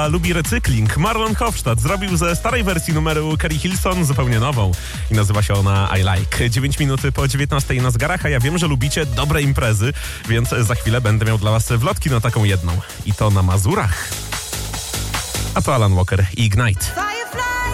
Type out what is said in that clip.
lubi recykling. Marlon Hofstadt zrobił ze starej wersji numeru Keri Hilson zupełnie nową i nazywa się ona I Like. 9 minut po 19 na zegarach, a ja wiem, że lubicie dobre imprezy, więc za chwilę będę miał dla was wlotki na taką jedną. I to na Mazurach. A to Alan Walker i Ignite.